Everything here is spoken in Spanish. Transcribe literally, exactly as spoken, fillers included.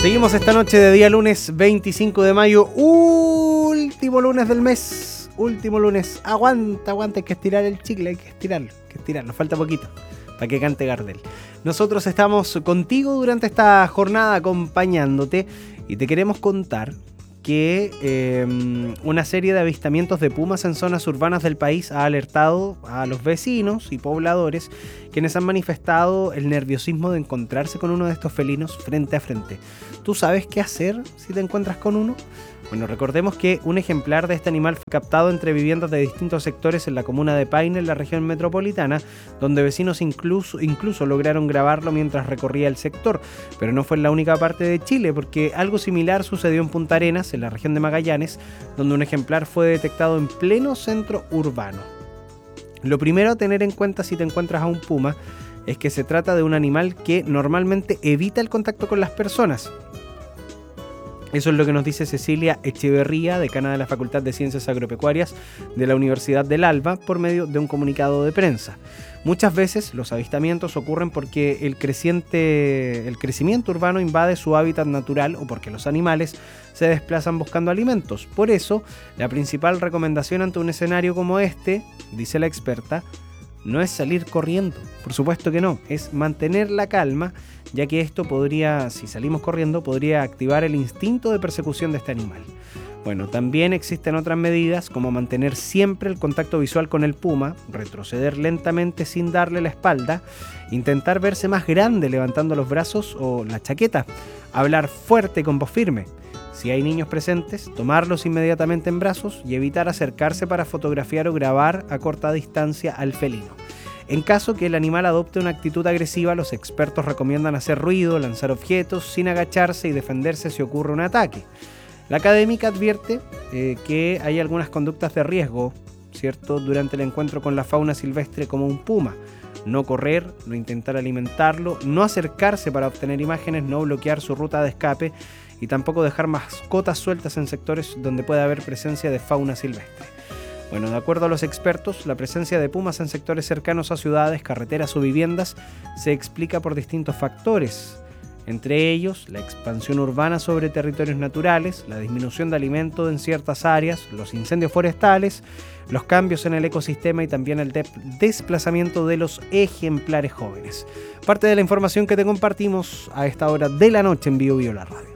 Seguimos esta noche de día lunes veinticinco de mayo, último lunes del mes, último lunes. Aguanta, aguanta, hay que estirar el chicle, hay que estirarlo, hay que estirarlo, falta poquito para que cante Gardel. Nosotros estamos contigo durante esta jornada acompañándote y te queremos contar que eh, una serie de avistamientos de pumas en zonas urbanas del país ha alertado a los vecinos y pobladores, quienes han manifestado el nerviosismo de encontrarse con uno de estos felinos frente a frente. ¿Tú sabes qué hacer si te encuentras con uno? Bueno, recordemos que un ejemplar de este animal fue captado entre viviendas de distintos sectores en la comuna de Paine, en la región metropolitana, donde vecinos incluso, incluso lograron grabarlo mientras recorría el sector. Pero no fue en la única parte de Chile, porque algo similar sucedió en Punta Arenas, en la región de Magallanes, donde un ejemplar fue detectado en pleno centro urbano. Lo primero a tener en cuenta si te encuentras a un puma es que se trata de un animal que normalmente evita el contacto con las personas. Eso es lo que nos dice Cecilia Echeverría, decana de la Facultad de Ciencias Agropecuarias de la Universidad del Alba, por medio de un comunicado de prensa. Muchas veces los avistamientos ocurren porque el, creciente, el crecimiento urbano invade su hábitat natural o porque los animales se desplazan buscando alimentos. Por eso, la principal recomendación ante un escenario como este, dice la experta, no es salir corriendo, por supuesto que no, es mantener la calma, ya que esto podría, si salimos corriendo, podría activar el instinto de persecución de este animal. Bueno, también existen otras medidas como mantener siempre el contacto visual con el puma, retroceder lentamente sin darle la espalda, intentar verse más grande levantando los brazos o la chaqueta, hablar fuerte con voz firme. Si hay niños presentes, tomarlos inmediatamente en brazos y evitar acercarse para fotografiar o grabar a corta distancia al felino. En caso que el animal adopte una actitud agresiva, los expertos recomiendan hacer ruido, lanzar objetos sin agacharse y defenderse si ocurre un ataque. La académica advierte eh, que hay algunas conductas de riesgo, ¿cierto?, durante el encuentro con la fauna silvestre como un puma. No correr, no intentar alimentarlo, no acercarse para obtener imágenes, no bloquear su ruta de escape y tampoco dejar mascotas sueltas en sectores donde pueda haber presencia de fauna silvestre. Bueno, de acuerdo a los expertos, la presencia de pumas en sectores cercanos a ciudades, carreteras o viviendas se explica por distintos factores, entre ellos la expansión urbana sobre territorios naturales, la disminución de alimento en ciertas áreas, los incendios forestales, los cambios en el ecosistema y también el de- desplazamiento de los ejemplares jóvenes. Parte de la información que te compartimos a esta hora de la noche en Bio Bio la Radio.